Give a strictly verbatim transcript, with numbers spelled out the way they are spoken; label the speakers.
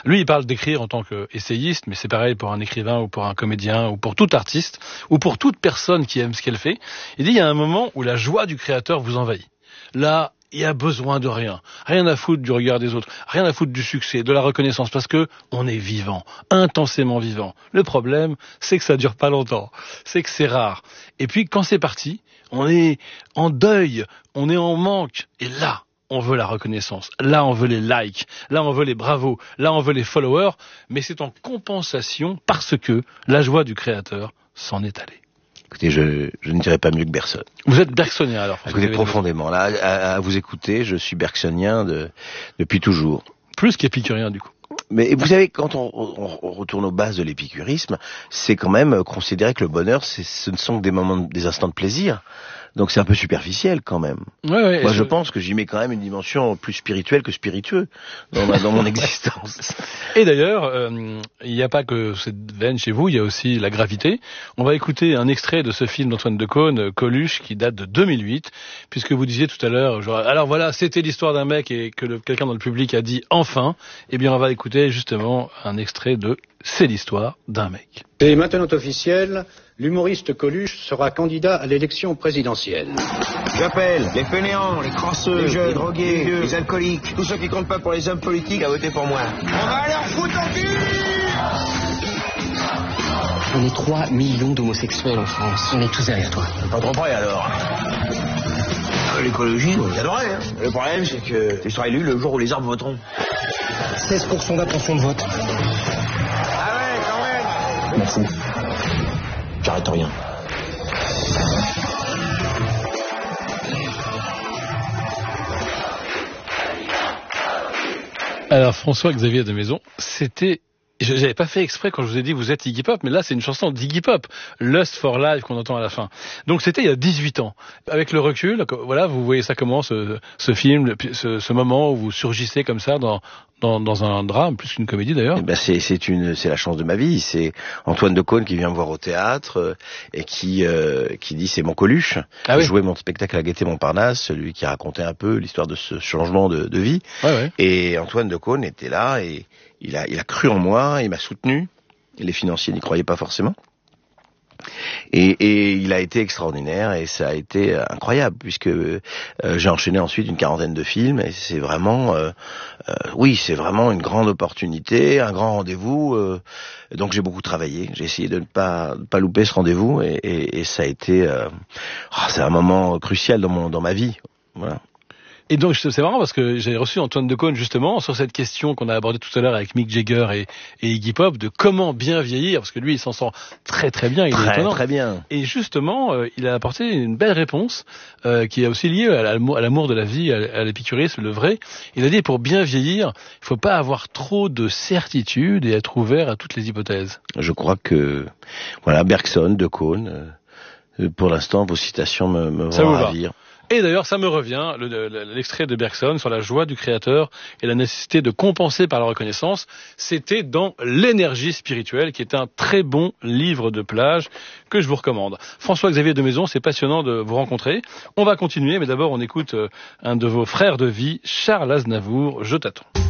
Speaker 1: Lui, il parle d'écrire en tant qu'essayiste, mais c'est pareil pour un écrivain ou pour un comédien ou pour tout artiste ou pour toute personne qui aime ce qu'elle fait. Il dit, il y a un moment où la joie du créateur vous envahit. Là, il y a besoin de rien. Rien à foutre du regard des autres. Rien à foutre du succès, de la reconnaissance, parce que on est vivant, intensément vivant. Le problème, c'est que ça dure pas longtemps. C'est que c'est rare. Et puis, quand c'est parti, on est en deuil, on est en manque. Et là, on veut la reconnaissance. Là, on veut les likes. Là, on veut les bravos. Là, on veut les followers. Mais c'est en compensation parce que la joie du créateur s'en est allée.
Speaker 2: Écoutez, je, je ne dirais pas mieux que Bergson.
Speaker 1: Vous êtes bergsonien alors.
Speaker 2: Écoutez, profondément. Là, à, à vous écouter, je suis bergsonien de, depuis toujours.
Speaker 1: Plus qu'épicurien du coup.
Speaker 2: Mais vous savez, quand on, on, on retourne aux bases de l'épicurisme, c'est quand même considérer que le bonheur, c'est, ce ne sont que des moments, des instants de plaisir. Donc c'est un peu superficiel quand même.
Speaker 1: Ouais, ouais,
Speaker 2: Moi,
Speaker 1: je...
Speaker 2: je pense que j'y mets quand même une dimension plus spirituelle que spiritueux dans, ma, dans mon existence.
Speaker 1: Et d'ailleurs, euh, il n'y a pas que cette veine chez vous, il y a aussi la gravité. On va écouter un extrait de ce film d'Antoine Decaune, Coluche, qui date de deux mille huit, puisque vous disiez tout à l'heure, genre, alors voilà, c'était l'histoire d'un mec et que le, quelqu'un dans le public a dit enfin. Eh bien, on va écouter justement un extrait de C'est l'histoire d'un mec.
Speaker 3: Et maintenant officiel, l'humoriste Coluche sera candidat à l'élection présidentielle.
Speaker 4: J'appelle les fainéants, les crasseux, les jeunes, les drogués, les vieux, les alcooliques, tous ceux qui comptent pas pour les hommes politiques à voter pour moi. On va leur foutre en cul!
Speaker 5: On est trois millions d'homosexuels en France. On est tous derrière toi.
Speaker 4: Pas trop près alors. L'écologie, j'adorerais. Hein. Le problème, c'est que je serai élu le jour où les arbres voteront.
Speaker 5: seize pour cent d'attention de vote.
Speaker 4: Ah ouais, quand même.
Speaker 5: M'en fous.
Speaker 4: J'arrête rien.
Speaker 1: Alors François-Xavier de Maison, c'était... J'avais pas fait exprès quand je vous ai dit vous êtes Iggy Pop, mais là c'est une chanson d'Iggy Pop, Lust for Life qu'on entend à la fin. Donc c'était il y a dix-huit ans. Avec le recul, voilà, vous voyez ça comment ce, ce film, ce, ce moment où vous surgissez comme ça dans dans, dans un drame, plus qu'une comédie d'ailleurs.
Speaker 2: Eh ben c'est c'est une c'est la chance de ma vie. C'est Antoine Decaune qui vient me voir au théâtre euh, et qui euh, qui dit c'est mon Coluche.
Speaker 1: Ah oui.
Speaker 2: Je jouais mon spectacle à Gaîté Montparnasse, celui qui racontait un peu l'histoire de ce changement de, de vie.
Speaker 1: Ouais, ouais.
Speaker 2: Et Antoine Decaune était là et il a il a cru en moi, il m'a soutenu. Les financiers n'y croyaient pas forcément. Et, et il a été extraordinaire et ça a été incroyable puisque euh, j'ai enchaîné ensuite une quarantaine de films et c'est vraiment, euh, euh, oui, c'est vraiment une grande opportunité, un grand rendez-vous. Euh, donc j'ai beaucoup travaillé, j'ai essayé de ne pas de pas louper ce rendez-vous et, et, et ça a été, euh, oh, c'est un moment crucial dans mon dans ma vie, voilà.
Speaker 1: Et donc c'est marrant parce que j'ai reçu Antoine Decaune justement sur cette question qu'on a abordée tout à l'heure avec Mick Jagger et, et Iggy Pop de comment bien vieillir parce que lui il s'en sort très très bien, il
Speaker 2: très,
Speaker 1: est étonnant.
Speaker 2: Très bien.
Speaker 1: Et justement euh, il a apporté une belle réponse euh, qui est aussi liée à l'amour, à l'amour de la vie, à, à l'épicurisme, le vrai. Il a dit pour bien vieillir, il faut pas avoir trop de certitudes et être ouvert à toutes les hypothèses.
Speaker 2: Je crois que voilà Bergson, Decaune, euh, pour l'instant vos citations me, me vont ravir.
Speaker 1: Et d'ailleurs, ça me revient, le, le, l'extrait de Bergson sur la joie du créateur et la nécessité de compenser par la reconnaissance, c'était dans L'énergie spirituelle, qui est un très bon livre de plage que je vous recommande. François-Xavier de Maison, c'est passionnant de vous rencontrer. On va continuer, mais d'abord, on écoute un de vos frères de vie, Charles Aznavour, Je t'attends.